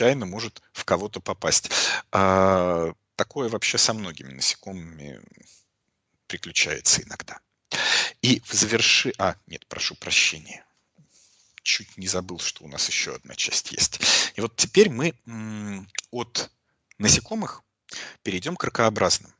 случайно может в кого-то попасть. Такое вообще со многими насекомыми приключается иногда. И в заверши... нет, прошу прощения. Чуть не забыл, что у нас еще одна часть есть. И вот теперь мы от насекомых перейдем к ракообразным.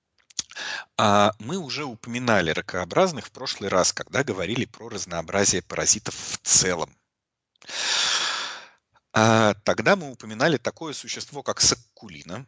Мы уже упоминали ракообразных в прошлый раз, когда говорили про разнообразие паразитов в целом. Тогда мы упоминали такое существо, как саккулина.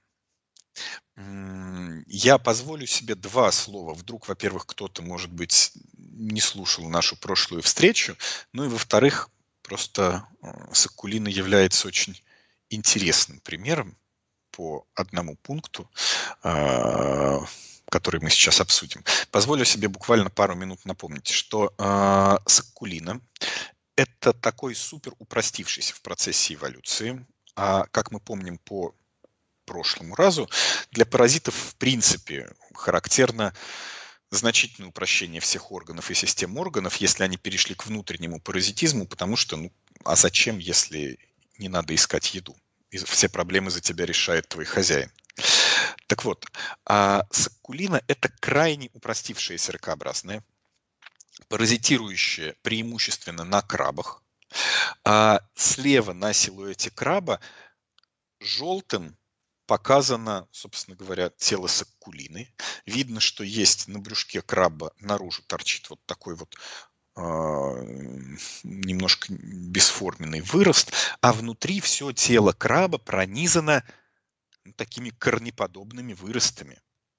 Я позволю себе два слова. Вдруг, во-первых, кто-то, может быть, не слушал нашу прошлую встречу, ну и, во-вторых, просто саккулина является очень интересным примером по одному пункту, который мы сейчас обсудим. Позволю себе буквально пару минут напомнить, что саккулина – это такой супер упростившийся в процессе эволюции, как мы помним по прошлому разу, для паразитов в принципе характерно значительное упрощение всех органов и систем органов, если они перешли к внутреннему паразитизму, потому что, зачем, если не надо искать еду? И все проблемы за тебя решает твой хозяин. Так вот, саккулина – это крайне упростившаяся ракообразная, паразитирующая преимущественно на крабах. Слева на силуэте краба желтым показано, собственно говоря, тело саккулины. Видно, что есть на брюшке краба наружу торчит вот такой вот немножко бесформенный вырост, а внутри все тело краба пронизано такими корнеподобными выростами.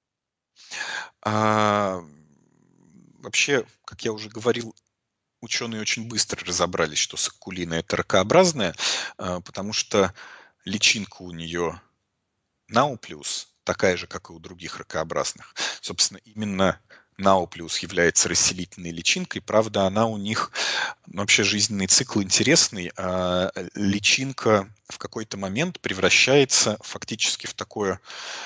Вообще, как я уже говорил, ученые очень быстро разобрались, что саккулина – это ракообразная, потому что личинка у нее науплиус такая же, как и у других ракообразных. Собственно, именно науплиус является расселительной личинкой. Правда, она у них вообще жизненный цикл интересный. Личинка в какой-то момент превращается фактически в такое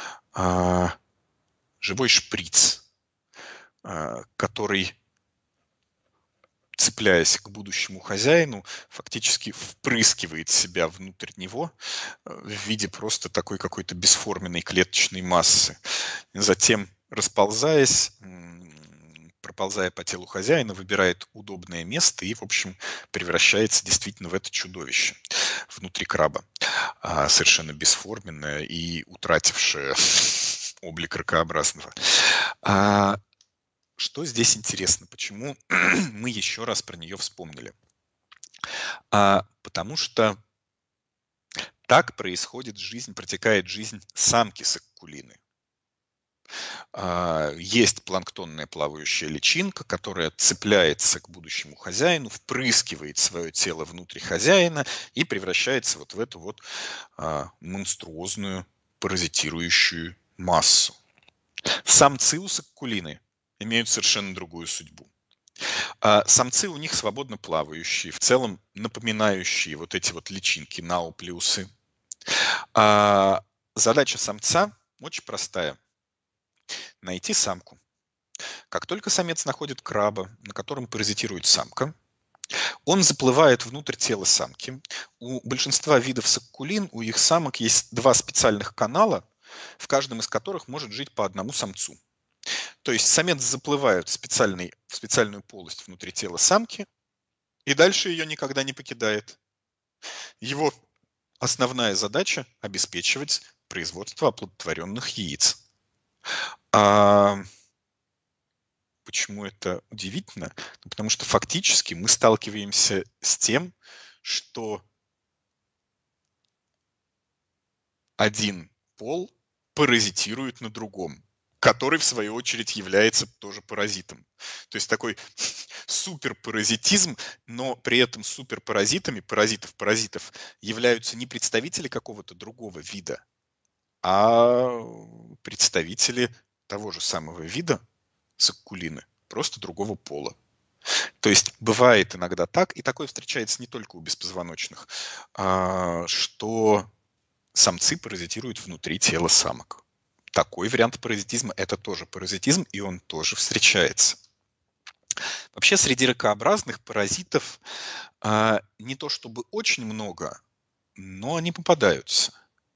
живой шприц, который, цепляясь к будущему хозяину, фактически впрыскивает себя внутрь него в виде просто такой какой-то бесформенной клеточной массы. Затем, расползаясь, проползая по телу хозяина, выбирает удобное место и, в общем, превращается действительно в это чудовище внутри краба, совершенно бесформенное и утратившее облик ракообразного. Что здесь интересно? Почему мы еще раз про нее вспомнили? Потому что так происходит жизнь, протекает жизнь самки саккулины. Есть планктонная плавающая личинка, которая цепляется к будущему хозяину, впрыскивает свое тело внутрь хозяина и превращается вот в эту вот монструозную паразитирующую массу. Самцы у саккулины имеют совершенно другую судьбу. Самцы у них свободно плавающие, в целом напоминающие вот эти вот личинки науплиусы. Задача самца очень простая. Найти самку. Как только самец находит краба, на котором паразитирует самка, он заплывает внутрь тела самки. У большинства видов саккулин, у их самок есть два специальных канала, в каждом из которых может жить по одному самцу. То есть самец заплывает в специальную полость внутри тела самки, и дальше ее никогда не покидает. Его основная задача – обеспечивать производство оплодотворенных яиц. Почему это удивительно? Потому что фактически мы сталкиваемся с тем, что один пол паразитирует на другом, который, в свою очередь, является тоже паразитом. То есть такой суперпаразитизм, но при этом суперпаразитами, паразитов, являются не представители какого-то другого вида, а представители того же самого вида, саккулины, просто другого пола. То есть бывает иногда так, и такое встречается не только у беспозвоночных, что самцы паразитируют внутри тела самок. Такой вариант паразитизма – это тоже паразитизм, и он тоже встречается. Вообще среди ракообразных паразитов не то чтобы очень много, но они попадаются.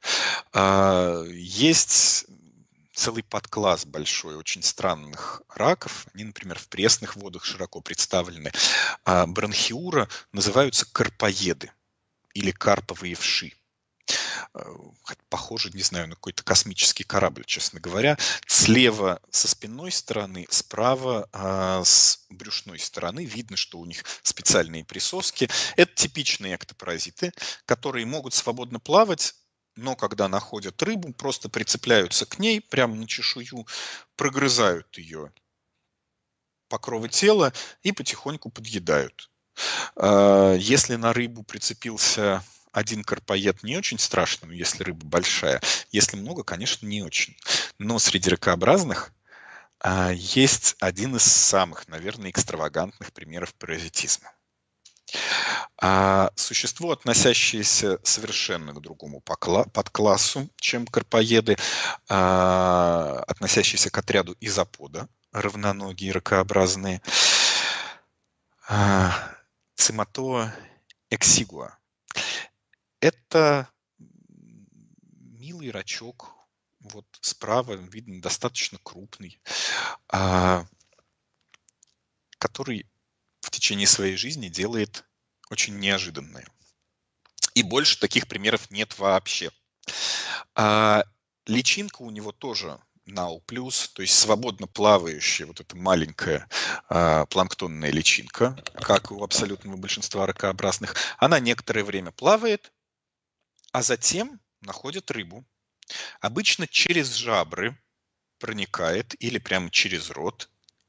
Есть целый подкласс большой очень странных раков. Они, например, в пресных водах широко представлены. Бронхиура называются карпоеды или карповые вши. Похоже, не знаю, на какой-то космический корабль, честно говоря. Слева со спинной стороны, справа с брюшной стороны видно, что у них специальные присоски. Это типичные эктопаразиты, которые могут свободно плавать, но когда находят рыбу, просто прицепляются к ней прямо на чешую, прогрызают ее покровы тела и потихоньку подъедают. Если на рыбу прицепился один карпоед, не очень страшно, если рыба большая. Если много, конечно, не очень. Но среди ракообразных есть один из самых, наверное, экстравагантных примеров паразитизма. Существо, относящееся совершенно к другому подклассу, чем карпоеды, относящееся к отряду изопода, равноногие ракообразные, Циматоа эксигуа. Это милый рачок, вот справа видно достаточно крупный, который в течение своей жизни делает очень неожиданное. И больше таких примеров нет вообще. Личинка у него тоже Nau+, то есть свободно плавающая вот эта маленькая планктонная личинка, как у абсолютного большинства ракообразных. Она некоторое время плавает, а затем находит рыбу. Обычно через жабры проникает или прямо через рот,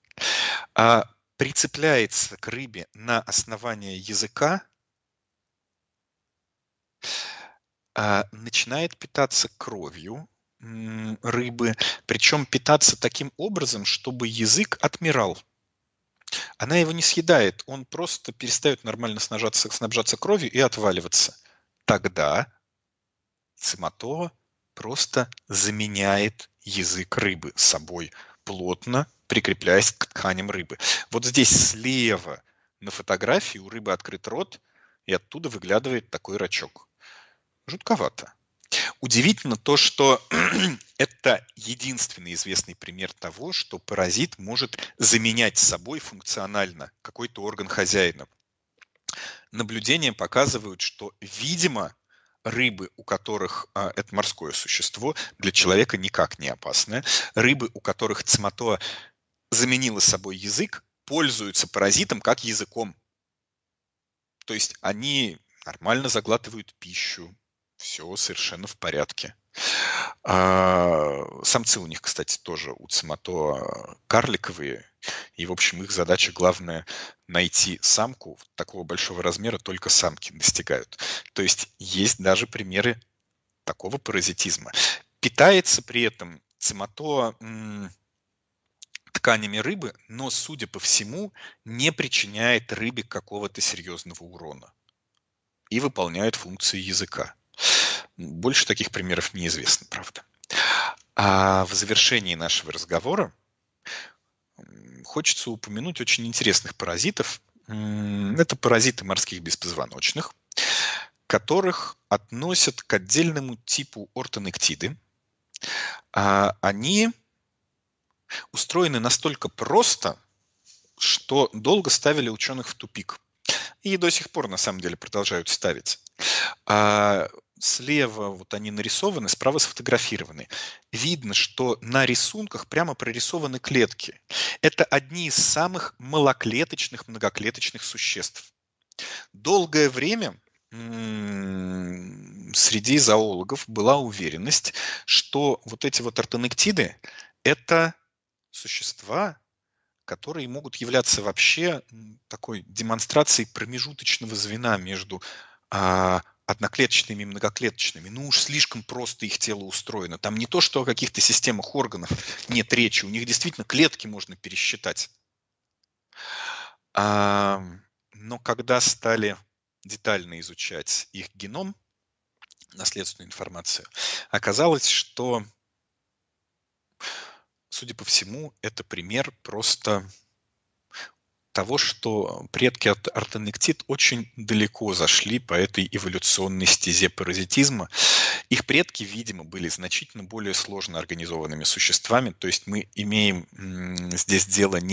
прицепляется к рыбе на основание языка, начинает питаться кровью рыбы, причем питаться таким образом, чтобы язык отмирал. Она его не съедает, он просто перестает нормально снабжаться кровью и отваливаться. Тогда циматоа просто заменяет язык рыбы собой, плотно прикрепляясь к тканям рыбы. Вот здесь слева на фотографии у рыбы открыт рот, и оттуда выглядывает такой рачок. Жутковато. Удивительно то, что это единственный известный пример того, что паразит может заменять собой функционально какой-то орган хозяина. Наблюдения показывают, что, видимо, рыбы, у которых это морское существо, для человека никак не опасное, рыбы, у которых циматоа заменила собой язык, пользуются паразитом как языком. То есть они нормально заглатывают пищу, все совершенно в порядке. Самцы у них, кстати, тоже у циматоа карликовые. И, в общем, их задача главная найти самку такого большого размера, только самки достигают. То есть есть даже примеры такого паразитизма. Питается при этом циматоа тканями рыбы, но, судя по всему, не причиняет рыбе какого-то серьезного урона и выполняет функции языка. Больше таких примеров неизвестно, правда. А в завершении нашего разговора хочется упомянуть очень интересных паразитов. Это паразиты морских беспозвоночных, которых относят к отдельному типу ортонектиды. Они устроены настолько просто, что долго ставили ученых в тупик. И до сих пор, на самом деле, продолжают ставить. Слева вот они нарисованы, справа сфотографированы. Видно, что на рисунках прямо прорисованы клетки. Это одни из самых малоклеточных, многоклеточных существ. Долгое время среди зоологов была уверенность, что вот эти вот ортонектиды – это существа, которые могут являться вообще такой демонстрацией промежуточного звена между одноклеточными и многоклеточными. Ну уж слишком просто их тело устроено. Там не то, что о каких-то системах органов нет речи. У них действительно клетки можно пересчитать. Но когда стали детально изучать их геном, наследственную информацию, оказалось, что, судя по всему, это пример просто того, что предки артенектид очень далеко зашли по этой эволюционной стезе паразитизма. Их предки, видимо, были значительно более сложно организованными существами, то есть мы имеем здесь дело не